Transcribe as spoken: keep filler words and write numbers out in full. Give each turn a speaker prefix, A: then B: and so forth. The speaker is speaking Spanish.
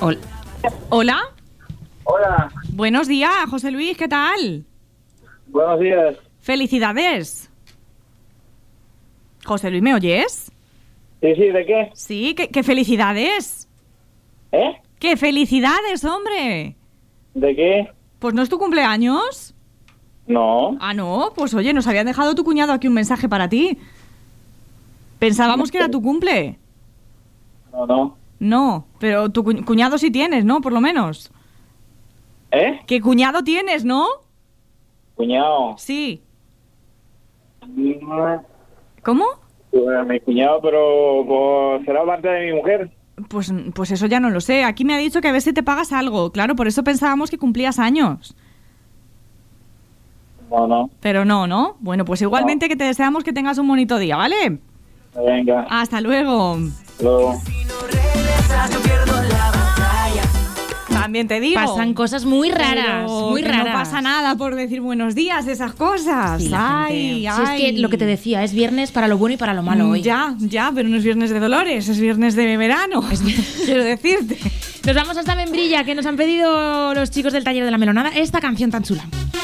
A: Hol- Hola.
B: Hola.
A: Buenos días, José Luis, ¿qué tal?
B: Buenos días.
A: Felicidades. José Luis, ¿me oyes?
B: Sí, sí, ¿de qué?
A: Sí, ¿qué, qué felicidades?
B: ¿Eh?
A: ¡Qué felicidades, hombre!
B: ¿De qué?
A: Pues no es tu cumpleaños.
B: No.
A: Ah, no, pues oye, nos habían dejado tu cuñado aquí un mensaje para ti. Pensábamos que era tu cumple.
B: No, no.
A: No, pero tu cu- cuñado sí tienes, ¿no? Por lo menos.
B: ¿Eh?
A: ¿Qué cuñado tienes, no?
B: Cuñado.
A: Sí.
B: Mm,
A: ¿Cómo?
B: pues, mi cuñado, pero pues, será parte de mi mujer.
A: Pues, pues eso ya no lo sé. Aquí me ha dicho que a ver si te pagas algo. Claro, por eso pensábamos que cumplías años.
B: No, no.
A: Pero no, ¿no? Bueno, pues igualmente que te deseamos que tengas un bonito día, ¿vale?
B: Venga.
A: Hasta luego.
B: Luego.
A: También te digo.
C: Pasan cosas muy raras,
A: pero
C: muy
A: que
C: raras.
A: No pasa nada por decir buenos días, esas cosas.
C: Sí, la
A: ay,
C: gente.
A: ay.
C: Si es que lo que te decía, es viernes para lo bueno y para lo malo
A: Mm,
C: hoy.
A: Ya, ya, pero no es viernes de dolores, es viernes de verano. Quiero decirte.
C: Nos vamos hasta Membrilla, que nos han pedido los chicos del taller de la melonada esta canción tan chula.